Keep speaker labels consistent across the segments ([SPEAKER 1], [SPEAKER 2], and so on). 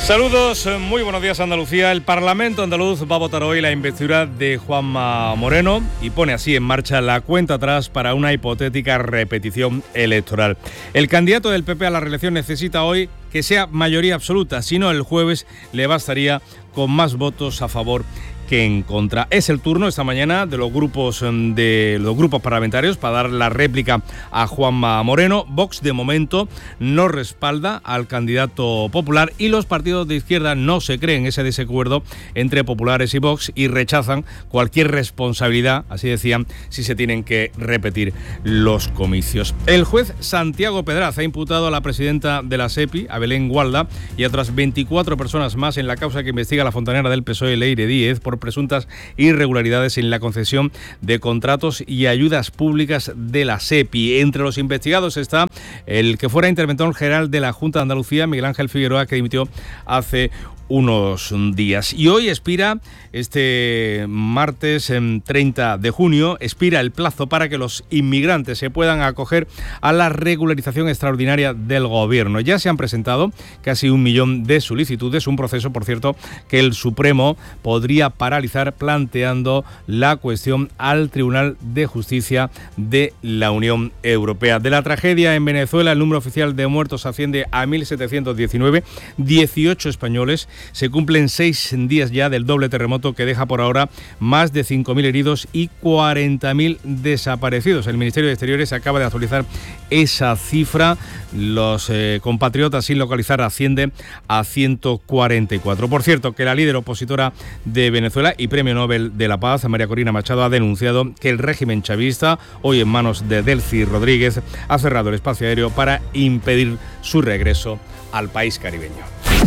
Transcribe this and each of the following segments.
[SPEAKER 1] Saludos, muy buenos días Andalucía. El Parlamento andaluz va a votar hoy la investidura de Juanma Moreno y pone así en marcha la cuenta atrás para una hipotética repetición electoral. El candidato del PP a la reelección necesita hoy que sea mayoría absoluta, si no el jueves le bastaría con más votos a favor que en contra. Es el turno esta mañana de los grupos parlamentarios para dar la réplica a Juanma Moreno. Vox de momento no respalda al candidato popular y los partidos de izquierda no se creen ese desacuerdo entre populares y Vox y rechazan cualquier responsabilidad, así decían, si se tienen que repetir los comicios. El juez Santiago Pedraz ha imputado a la presidenta de la SEPI, a Belén Gualda, y a otras 24 personas más en la causa que investiga la fontanera del PSOE, Leire Díez, por presuntas irregularidades en la concesión de contratos y ayudas públicas de la SEPI. Entre los investigados está el que fuera interventor general de la Junta de Andalucía, Miguel Ángel Figueroa, que dimitió hace unos días. Y hoy expira, este martes 30 de junio, expira el plazo para que los inmigrantes se puedan acoger a la regularización extraordinaria del Gobierno. Ya se han presentado casi 1 millón de solicitudes, un proceso, por cierto, que el Supremo podría paralizar planteando la cuestión al Tribunal de Justicia de la Unión Europea. De la tragedia en Venezuela, el número oficial de muertos asciende a 1.719, 18 españoles. Se cumplen 6 días ya del doble terremoto que deja por ahora más de 5.000 heridos y 40.000 desaparecidos. El Ministerio de Exteriores acaba de actualizar esa cifra. Los compatriotas sin localizar ascienden a 144. Por cierto, que la líder opositora de Venezuela y Premio Nobel de la Paz, María Corina Machado, ha denunciado que el régimen chavista, hoy en manos de Delcy Rodríguez, ha cerrado el espacio aéreo para impedir su regreso al país caribeño.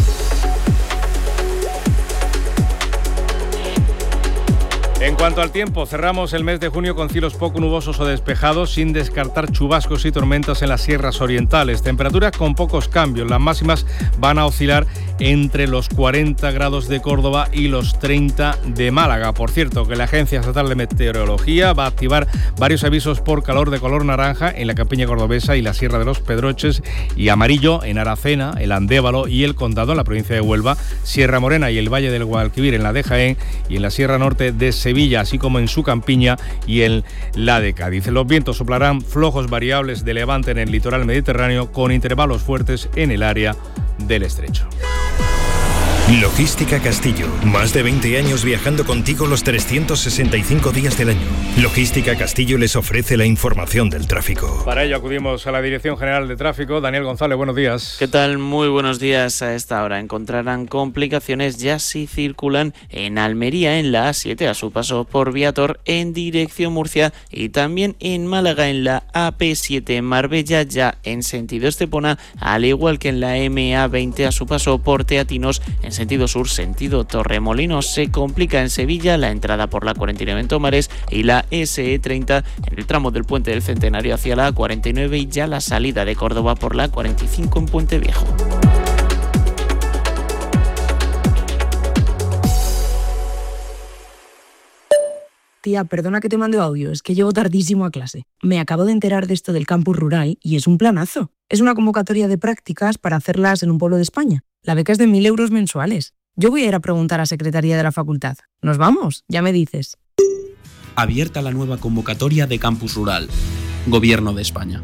[SPEAKER 1] En cuanto al tiempo, cerramos el mes de junio con cielos poco nubosos o despejados, sin descartar chubascos y tormentas en las sierras orientales. Temperaturas con pocos cambios. Las máximas van a oscilar entre los 40 grados de Córdoba y los 30 de Málaga. Por cierto, que la Agencia Estatal de Meteorología va a activar varios avisos por calor de color naranja en la campiña cordobesa y la Sierra de los Pedroches, y amarillo en Aracena, el Andévalo y el Condado, en la provincia de Huelva, Sierra Morena y el Valle del Guadalquivir en la de Jaén y en la Sierra Norte de Sevilla, así como en su campiña y en la de Cádiz. Los vientos soplarán flojos variables de levante en el litoral mediterráneo con intervalos fuertes en el área del estrecho.
[SPEAKER 2] Logística Castillo. Más de 20 años viajando contigo los 365 días del año. Logística Castillo les ofrece la información del tráfico.
[SPEAKER 1] Para ello acudimos a la Dirección General de Tráfico. Daniel González, buenos días.
[SPEAKER 3] ¿Qué tal? Muy buenos días. A esta hora encontrarán complicaciones ya si circulan en Almería en la A7 a su paso por Viator en dirección Murcia y también en Málaga en la AP7 en Marbella ya en sentido Estepona, al igual que en la MA20 a su paso por Teatinos en sentido sur, sentido Torremolinos. Se complica en Sevilla la entrada por la 49 en Tomares y la SE30 en el tramo del Puente del Centenario hacia la A49 y ya la salida de Córdoba por la 45 en Puente Viejo.
[SPEAKER 4] Tía, perdona que te mande audio, es que llego tardísimo a clase. Me acabo de enterar de esto del campus rural y es un planazo. Es una convocatoria de prácticas para hacerlas en un pueblo de España. La beca es de 1.000 euros mensuales. Yo voy a ir a preguntar a Secretaría de la Facultad. ¿Nos vamos? Ya me dices.
[SPEAKER 5] Abierta la nueva convocatoria de Campus Rural. Gobierno de España.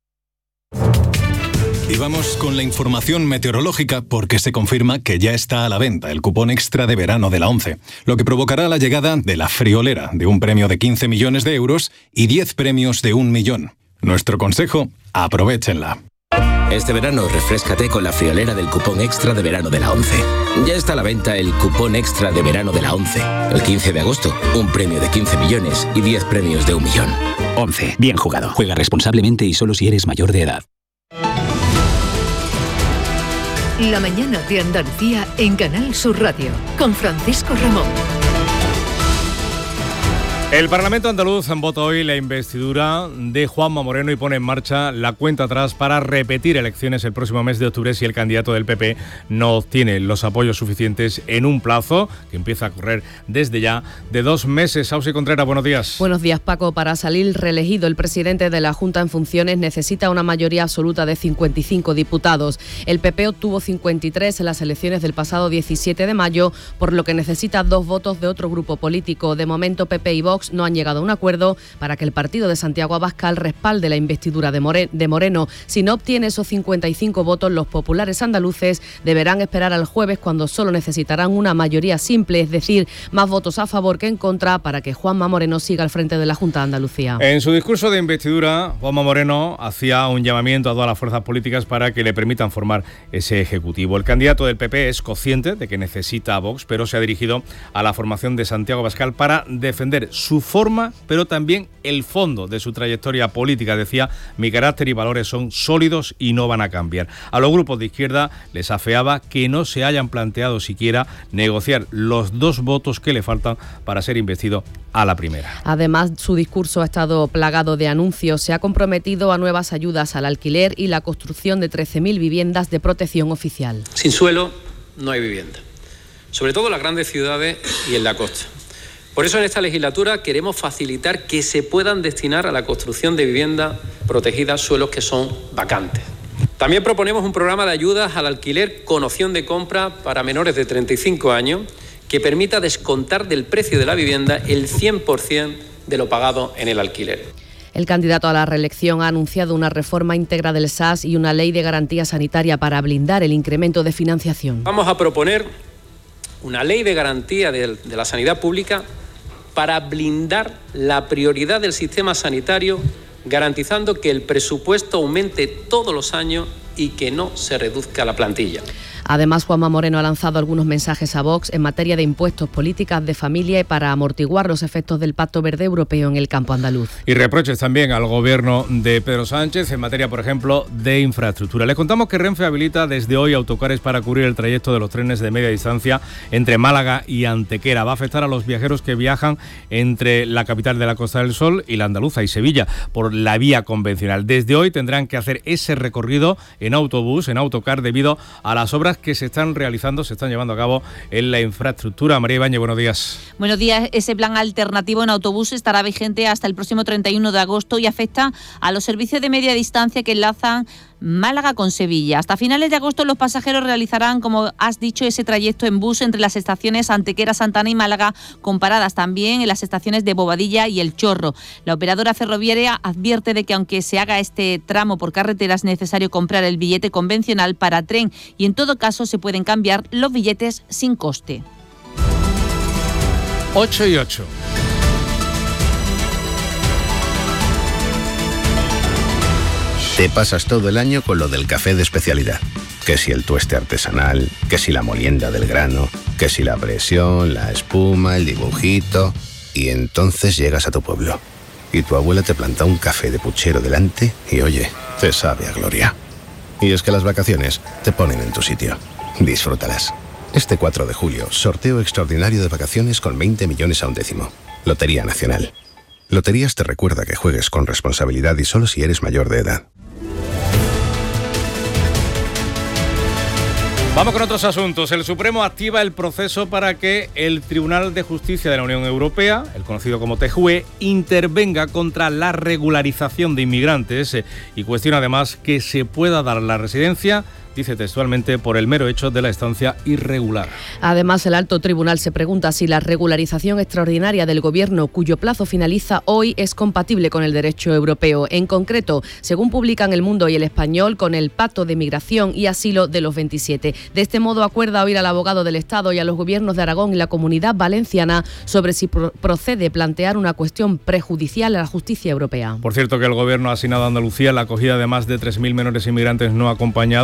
[SPEAKER 6] Y vamos con la información meteorológica porque se confirma que ya está a la venta el cupón extra de verano de la ONCE, lo que provocará la llegada de la friolera de un premio de 15 millones de euros y 10 premios de 1 millón. Nuestro consejo, aprovéchenla.
[SPEAKER 7] Este verano refréscate con la friolera del cupón extra de verano de la ONCE. Ya está a la venta el cupón extra de verano de la ONCE. El 15 de agosto, un premio de 15 millones y 10 premios de 1 millón.
[SPEAKER 8] ONCE, bien jugado. Juega responsablemente y solo si eres mayor de edad.
[SPEAKER 9] La mañana de Andalucía en Canal Sur Radio con Francisco Ramón.
[SPEAKER 1] El Parlamento andaluz vota hoy la investidura de Juanma Moreno y pone en marcha la cuenta atrás para repetir elecciones el próximo mes de octubre si el candidato del PP no obtiene los apoyos suficientes en un plazo que empieza a correr desde ya de 2 meses. Sausi Contreras, buenos días.
[SPEAKER 10] Buenos días, Paco. Para salir reelegido, el presidente de la Junta en funciones necesita una mayoría absoluta de 55 diputados. El PP obtuvo 53 en las elecciones del pasado 17 de mayo, por lo que necesita 2 votos de otro grupo político. De momento, PP y Vox no han llegado a un acuerdo para que el partido de Santiago Abascal respalde la investidura de Moreno. Si no obtiene esos 55 votos, los populares andaluces deberán esperar al jueves, cuando solo necesitarán una mayoría simple, es decir, más votos a favor que en contra, para que Juanma Moreno siga al frente de la Junta de Andalucía.
[SPEAKER 1] En su discurso de investidura, Juanma Moreno hacía un llamamiento a todas las fuerzas políticas para que le permitan formar ese ejecutivo. El candidato del PP es consciente de que necesita a Vox, pero se ha dirigido a la formación de Santiago Abascal para defender su forma, pero también el fondo de su trayectoria política. Decía: mi carácter y valores son sólidos y no van a cambiar. A los grupos de izquierda les afeaba que no se hayan planteado siquiera negociar los 2 votos que le faltan para ser investido a la primera.
[SPEAKER 10] Además, su discurso ha estado plagado de anuncios. Se ha comprometido a nuevas ayudas al alquiler y la construcción de 13.000 viviendas de protección oficial.
[SPEAKER 11] Sin suelo no hay vivienda, sobre todo en las grandes ciudades y en la costa. Por eso en esta legislatura queremos facilitar que se puedan destinar a la construcción de viviendas protegidas suelos que son vacantes. También proponemos un programa de ayudas al alquiler con opción de compra para menores de 35 años que permita descontar del precio de la vivienda el 100% de lo pagado en el alquiler.
[SPEAKER 10] El candidato a la reelección ha anunciado una reforma íntegra del SAS y una ley de garantía sanitaria para blindar el incremento de financiación.
[SPEAKER 11] Vamos a proponer una ley de garantía de la sanidad pública para blindar la prioridad del sistema sanitario, garantizando que el presupuesto aumente todos los años y que no se reduzca la plantilla.
[SPEAKER 10] Además, Juanma Moreno ha lanzado algunos mensajes a Vox en materia de impuestos, políticas de familia y para amortiguar los efectos del Pacto Verde Europeo en el campo andaluz.
[SPEAKER 1] Y reproches también al gobierno de Pedro Sánchez en materia, por ejemplo, de infraestructura. Les contamos que Renfe habilita desde hoy autocares para cubrir el trayecto de los trenes de media distancia entre Málaga y Antequera. Va a afectar a los viajeros que viajan entre la capital de la Costa del Sol y la andaluza y Sevilla por la vía convencional. Desde hoy tendrán que hacer ese recorrido en autobús, en autocar, debido a las obras que se están realizando, se están llevando a cabo en la infraestructura. María Ibáñez, buenos días.
[SPEAKER 12] Buenos días. Ese plan alternativo en autobús estará vigente hasta el próximo 31 de agosto y afecta a los servicios de media distancia que enlazan Málaga con Sevilla. Hasta finales de agosto los pasajeros realizarán, como has dicho, ese trayecto en bus entre las estaciones Antequera, Santana y Málaga, con paradas también en las estaciones de Bobadilla y El Chorro. La operadora ferroviaria advierte de que aunque se haga este tramo por carretera es necesario comprar el billete convencional para tren y en todo caso se pueden cambiar los billetes sin coste.
[SPEAKER 1] 8:08.
[SPEAKER 13] Te pasas todo el año con lo del café de especialidad. Que si el tueste artesanal, que si la molienda del grano, que si la presión, la espuma, el dibujito. Y entonces llegas a tu pueblo. Y tu abuela te planta un café de puchero delante y oye, te sabe a gloria. Y es que las vacaciones te ponen en tu sitio. Disfrútalas. Este 4 de julio, sorteo extraordinario de vacaciones con 20 millones a un décimo. Lotería Nacional. Loterías te recuerda que juegues con responsabilidad y solo si eres mayor de edad.
[SPEAKER 1] Vamos con otros asuntos. El Supremo activa el proceso para que el Tribunal de Justicia de la Unión Europea, el conocido como TJUE, intervenga contra la regularización de inmigrantes y cuestiona además que se pueda dar la residencia, dice textualmente, por el mero hecho de la estancia irregular.
[SPEAKER 10] Además, el alto tribunal se pregunta si la regularización extraordinaria del Gobierno, cuyo plazo finaliza hoy, es compatible con el derecho europeo. En concreto, según publican El Mundo y El Español, con el Pacto de Migración y Asilo de los 27. De este modo, acuerda oír al abogado del Estado y a los gobiernos de Aragón y la Comunidad Valenciana sobre si procede plantear una cuestión prejudicial a la justicia europea.
[SPEAKER 1] Por cierto, que el Gobierno ha asignado a Andalucía la acogida de más de 3.000 menores inmigrantes no acompañados, de un total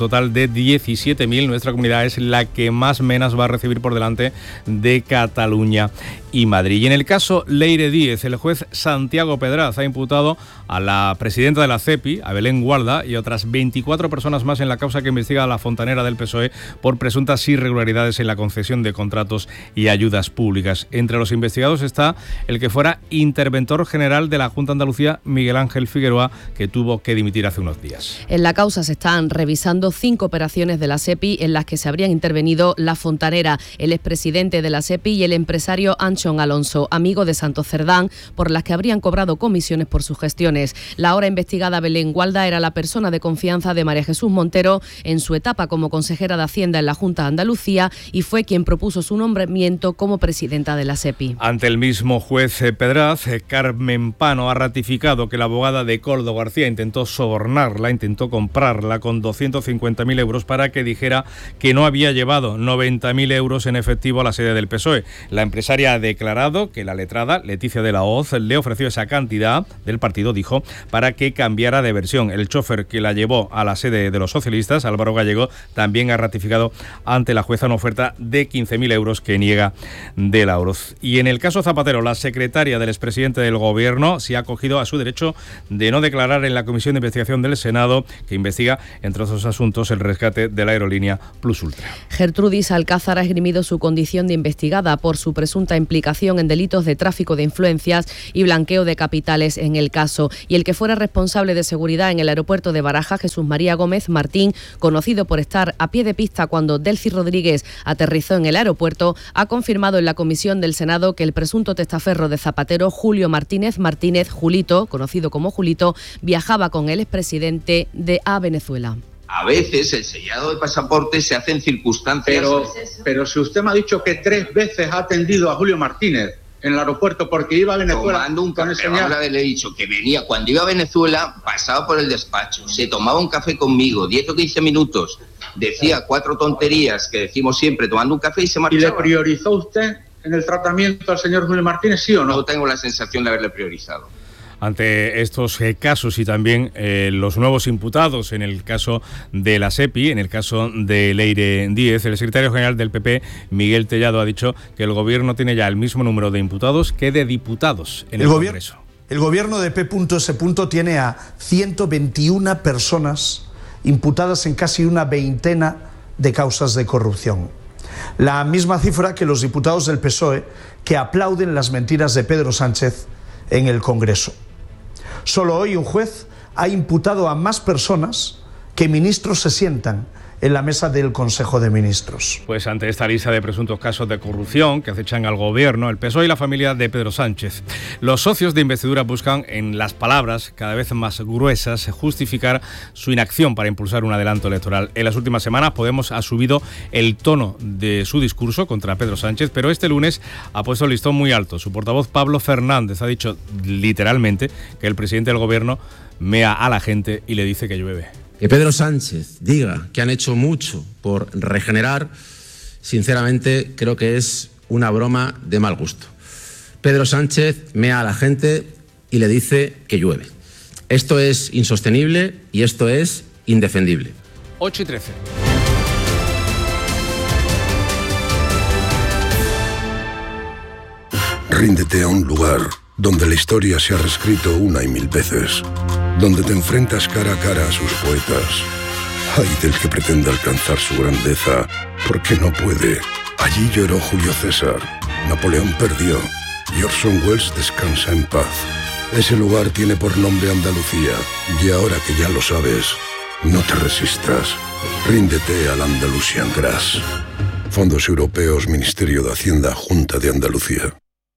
[SPEAKER 1] total de 17.000. Nuestra comunidad es la que más menas va a recibir, por delante de Cataluña y Madrid. Y en el caso Leire Díez, el juez Santiago Pedraz ha imputado a la presidenta de la CEPI, a Belén Gualda, y otras 24 personas más en la causa que investiga a la fontanera del PSOE por presuntas irregularidades en la concesión de contratos y ayudas públicas. Entre los investigados está el que fuera interventor general de la Junta de Andalucía, Miguel Ángel Figueroa, que tuvo que dimitir hace unos días.
[SPEAKER 10] En la causa se están revisando 5 operaciones de la SEPI en las que se habrían intervenido la fontanera, el expresidente de la SEPI y el empresario Anchón Alonso, amigo de Santos Cerdán, por las que habrían cobrado comisiones por sus gestiones. La ahora investigada Belén Gualda era la persona de confianza de María Jesús Montero en su etapa como consejera de Hacienda en la Junta de Andalucía y fue quien propuso su nombramiento como presidenta de la SEPI.
[SPEAKER 1] Ante el mismo juez Pedraz, Carmen Pano ha ratificado que la abogada de Coldo García intentó sobornarla, intentó comprarla con 250.000 euros para que dijera que no había llevado 90.000 euros en efectivo a la sede del PSOE. La empresaria ha declarado que la letrada, Leticia de la Hoz, le ofreció esa cantidad del partido, dijo, para que cambiara de versión. El chofer que la llevó a la sede de los socialistas, Álvaro Gallego, también ha ratificado ante la jueza una oferta de 15.000 euros que niega de la Oroz. Y en el caso Zapatero, la secretaria del expresidente del Gobierno se ha acogido a su derecho de no declarar en la Comisión de Investigación del Senado, que investiga, entre otros asuntos, el rescate de la aerolínea Plus Ultra.
[SPEAKER 10] Gertrudis Alcázar ha esgrimido su condición de investigada por su presunta implicación en delitos de tráfico de influencias y blanqueo de capitales en el caso. Y el que fuera responsable de seguridad en el aeropuerto de Barajas, Jesús María Gómez Martín, conocido por estar a pie de pista cuando Delcy Rodríguez aterrizó en el aeropuerto, ha confirmado en la comisión del Senado que el presunto testaferro de Zapatero, Julio Martínez Julito, conocido como Julito, viajaba con el expresidente a Venezuela.
[SPEAKER 14] A veces el sellado de pasaporte se hace en circunstancias...
[SPEAKER 15] Pero si usted me ha dicho que 3 veces ha atendido a Julio Martínez en el aeropuerto porque iba a Venezuela...
[SPEAKER 14] Tomando un café, ahora le he dicho que venía, cuando iba a Venezuela, pasaba por el despacho, se tomaba un café conmigo, 10 o 15 minutos, decía 4 tonterías que decimos siempre, tomando un café y se marchaba.
[SPEAKER 15] ¿Y le priorizó usted en el tratamiento al señor Julio Martínez, sí o no?
[SPEAKER 14] No tengo la sensación de haberle priorizado.
[SPEAKER 1] Ante estos casos y también los nuevos imputados en el caso de la SEPI, en el caso de Leire Díez, el secretario general del PP, Miguel Tellado, ha dicho que el Gobierno tiene ya el mismo número de imputados que de diputados en el Congreso.
[SPEAKER 16] El Gobierno de P.S. tiene a 121 personas imputadas en casi una veintena de causas de corrupción. La misma cifra que los diputados del PSOE que aplauden las mentiras de Pedro Sánchez en el Congreso. Solo hoy un juez ha imputado a más personas que ministros se sientan en la mesa del Consejo de Ministros.
[SPEAKER 1] Pues ante esta lista de presuntos casos de corrupción que acechan al Gobierno, el PSOE y la familia de Pedro Sánchez, los socios de investidura buscan en las palabras cada vez más gruesas justificar su inacción para impulsar un adelanto electoral. En las últimas semanas Podemos ha subido el tono de su discurso contra Pedro Sánchez, pero este lunes ha puesto el listón muy alto. Su portavoz Pablo Fernández ha dicho literalmente que el presidente del Gobierno mea a la gente y le dice que llueve.
[SPEAKER 17] Que Pedro Sánchez diga que han hecho mucho por regenerar, sinceramente creo que es una broma de mal gusto. Pedro Sánchez mea a la gente y le dice que llueve. Esto es insostenible y esto es indefendible.
[SPEAKER 1] 8:13.
[SPEAKER 18] Ríndete a un lugar donde la historia se ha reescrito una y mil veces, donde te enfrentas cara a cara a sus poetas. Ay del que pretenda alcanzar su grandeza, porque no puede. Allí lloró Julio César, Napoleón perdió y Orson Welles descansa en paz. Ese lugar tiene por nombre Andalucía, y ahora que ya lo sabes, no te resistas. Ríndete al Andalusian Grass. Fondos Europeos, Ministerio de Hacienda, Junta de Andalucía.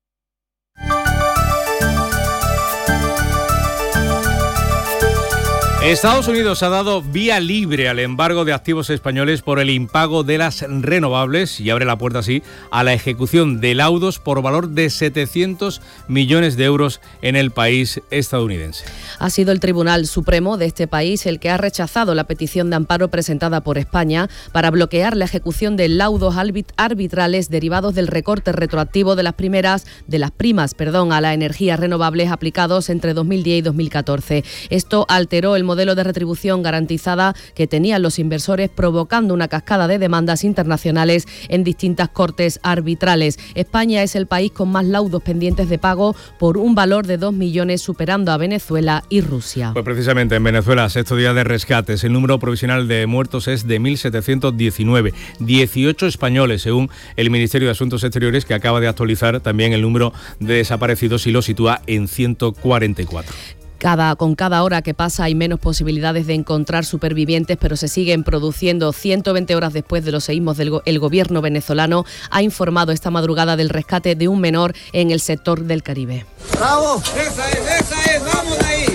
[SPEAKER 1] Estados Unidos ha dado vía libre al embargo de activos españoles por el impago de las renovables y abre la puerta así a la ejecución de laudos por valor de 700 millones de euros en el país estadounidense.
[SPEAKER 10] Ha sido el Tribunal Supremo de este país el que ha rechazado la petición de amparo presentada por España para bloquear la ejecución de laudos arbitrales derivados del recorte retroactivo de las primas a las energías renovables aplicados entre 2010 y 2014. Esto alteró el modelo de retribución garantizada que tenían los inversores, provocando una cascada de demandas internacionales en distintas cortes arbitrales. España es el país con más laudos pendientes de pago por un valor de 2 millones, superando a Venezuela y Rusia.
[SPEAKER 1] Pues precisamente en Venezuela, sexto día de rescates. El número provisional de muertos es de 1.719. 18 españoles, según el Ministerio de Asuntos Exteriores, que acaba de actualizar también el número de desaparecidos y lo sitúa en 144.
[SPEAKER 10] Con cada hora que pasa hay menos posibilidades de encontrar supervivientes, pero se siguen produciendo. 120 horas después de los seísmos, el gobierno venezolano ha informado esta madrugada del rescate de un menor en el sector del Caribe.
[SPEAKER 19] ¡Bravo! ¡Esa es! ¡Vamos de ahí!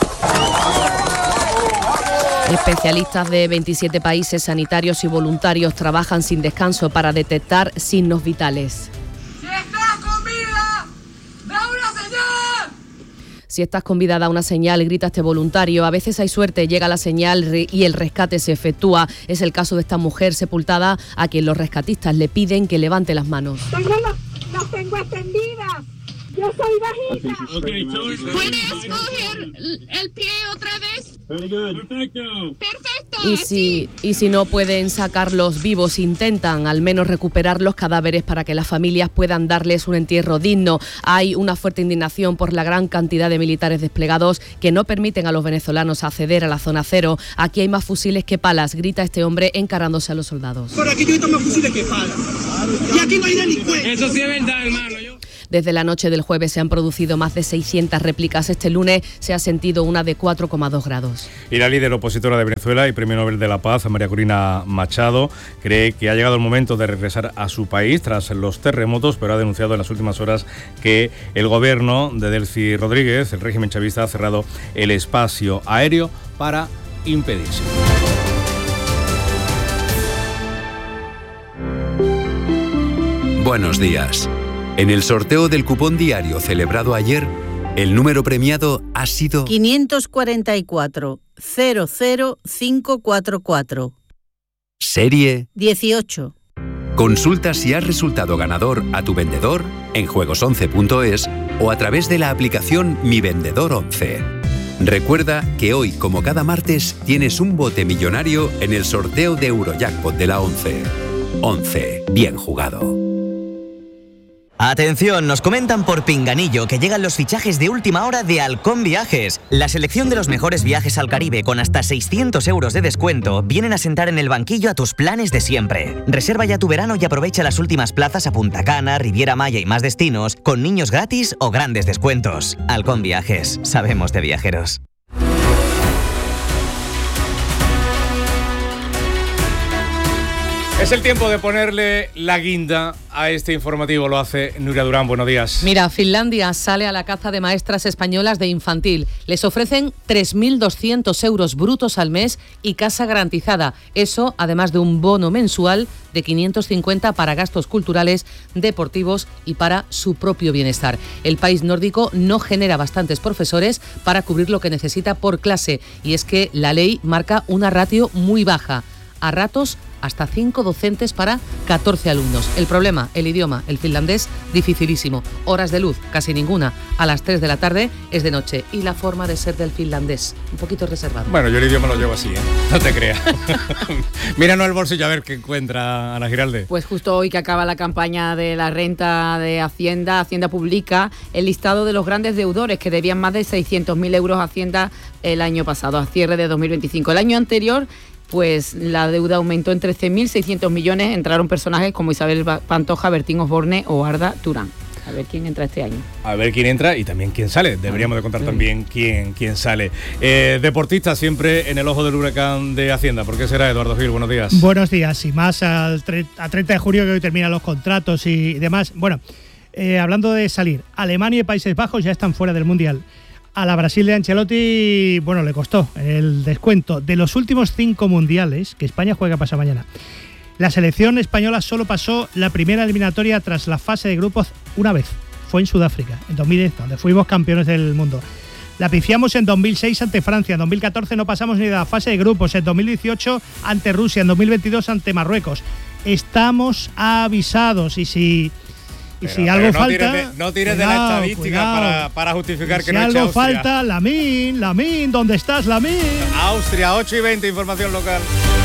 [SPEAKER 10] Especialistas de 27 países, sanitarios y voluntarios trabajan sin descanso para detectar signos vitales.
[SPEAKER 19] ¡Si estás con vida, da una señal!
[SPEAKER 10] Si estás con vida, da una señal, grita este voluntario. A veces hay suerte, llega la señal y el rescate se efectúa. Es el caso de esta mujer sepultada a quien los rescatistas le piden que levante las manos.
[SPEAKER 19] Las tengo extendidas. Yo soy bajita. ¿Puedes coger el pie otra vez? Perfecto.
[SPEAKER 10] Y si no pueden sacarlos vivos, intentan al menos recuperar los cadáveres para que las familias puedan darles un entierro digno. Hay una fuerte indignación por la gran cantidad de militares desplegados que no permiten a los venezolanos acceder a la zona cero. Aquí hay más fusiles que palas, grita este hombre encarándose a los soldados.
[SPEAKER 19] Por aquí yo he más fusiles que palas. Y aquí no hay delincuentes. Eso sí es verdad, hermano.
[SPEAKER 10] Desde la noche del jueves se han producido más de 600 réplicas. Este lunes se ha sentido una de 4,2 grados.
[SPEAKER 1] Y la líder opositora de Venezuela y Premio Nobel de la Paz, María Corina Machado, cree que ha llegado el momento de regresar a su país tras los terremotos, pero ha denunciado en las últimas horas que el gobierno de Delcy Rodríguez, el régimen chavista, ha cerrado el espacio aéreo para impedirse.
[SPEAKER 20] Buenos días. En el sorteo del cupón diario celebrado ayer, el número premiado ha sido
[SPEAKER 21] 544 00544.
[SPEAKER 20] Serie
[SPEAKER 21] 18.
[SPEAKER 20] Consulta si has resultado ganador a tu vendedor en juegos11.es o a través de la aplicación Mi Vendedor 11. Recuerda que hoy, como cada martes, tienes un bote millonario en el sorteo de Eurojackpot de la 11. 11. Bien jugado.
[SPEAKER 22] Atención, nos comentan por Pinganillo que llegan los fichajes de última hora de Halcón Viajes. La selección de los mejores viajes al Caribe con hasta 600 euros de descuento vienen a sentar en el banquillo a tus planes de siempre. Reserva ya tu verano y aprovecha las últimas plazas a Punta Cana, Riviera Maya y más destinos con niños gratis o grandes descuentos. Halcón Viajes, sabemos de viajeros.
[SPEAKER 1] Es el tiempo de ponerle la guinda a este informativo. Lo hace Nuria Durán. Buenos días.
[SPEAKER 23] Mira, Finlandia sale a la caza de maestras españolas de infantil. Les ofrecen 3.200 euros brutos al mes y casa garantizada. Eso, además de un bono mensual de 550 para gastos culturales, deportivos y para su propio bienestar. El país nórdico no genera bastantes profesores para cubrir lo que necesita por clase. Y es que la ley marca una ratio muy baja. A ratos, hasta 5 docentes para 14 alumnos. El problema, el idioma, el finlandés, dificilísimo. Horas de luz, casi ninguna. A las 3 de la tarde es de noche. Y la forma de ser del finlandés, un poquito reservado.
[SPEAKER 1] Bueno, yo el idioma lo llevo así, ¿eh? No te creas. Míranos el bolsillo a ver qué encuentra Ana Giralde.
[SPEAKER 24] Pues justo hoy que acaba la campaña de la renta de Hacienda, Hacienda publica el listado de los grandes deudores que debían más de 600.000 euros a Hacienda el año pasado, a cierre de 2025. El año anterior, pues la deuda aumentó en 13.600 millones. Entraron personajes como Isabel Pantoja, Bertín Osborne o Arda Turán. A ver quién entra este año.
[SPEAKER 1] A ver quién entra y también quién sale. Deberíamos de contar también quién sale. Deportista siempre en el ojo del huracán de Hacienda. ¿Por qué será, Eduardo Gil? Buenos días.
[SPEAKER 25] Buenos días. Y más a 30 de junio, que hoy terminan los contratos y demás. Bueno, hablando de salir, Alemania y Países Bajos ya están fuera del Mundial. A la Brasil de Ancelotti, bueno, le costó el descuento. De los últimos 5 mundiales, que España juega pasado mañana, la selección española solo pasó la primera eliminatoria tras la fase de grupos una vez. Fue en Sudáfrica, en 2010, donde fuimos campeones del mundo. La pifiamos en 2006 ante Francia, en 2014 no pasamos ni de la fase de grupos, en 2018 ante Rusia, en 2022 ante Marruecos. Estamos avisados y si Y si algo falta...
[SPEAKER 1] No tires de la estadística para justificar que no eche
[SPEAKER 25] Austria. Si algo
[SPEAKER 1] Austria.
[SPEAKER 25] falta, Lamine, ¿dónde estás, Lamine?
[SPEAKER 1] Austria, 8:20, información local.